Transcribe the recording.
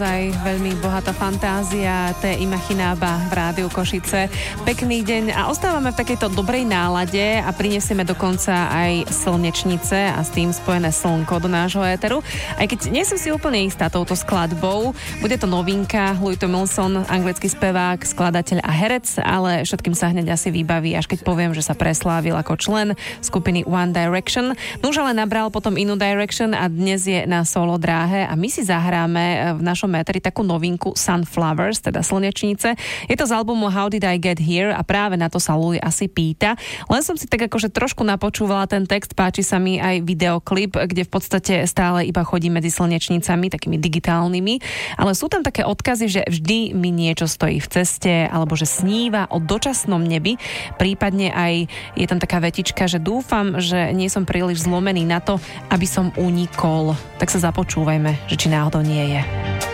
Aj veľmi bohatá fantázia, té Imaginába v Rádiu Košice. Pekný deň a ostávame v takejto dobrej nálade a prinesieme dokonca aj slnečnice a s tým spojené slnko do nášho éteru. Aj keď nie som si úplne istá touto skladbou, bude to novinka, Louis Tomlinson, anglický spevák, skladateľ a herec, ale všetkým sa hneď asi vybaví, až keď poviem, že sa preslávil ako člen skupiny One Direction. Nuž ale nabral potom inú Direction a dnes je na solo dráhe a my si zahráme v našom éteri takú novinku Sunflowers, teda slnečnice. Je to z albumu How Did I Get Here a práve na to sa Louis asi pýta. Len som si tak akože trošku napočúvala ten text, páči sa mi aj videoklip, kde v podstate stále iba chodí medzi slnečnicami, takými digitálnymi, ale sú tam také odkazy, že vždy mi niečo stojí v ceste, alebo že sníva o dočasnom nebi, prípadne aj je tam taká vetička, že dúfam, že nie som príliš zlomený na to, aby som unikol. Tak sa započúvajme, že či náhodou nie je.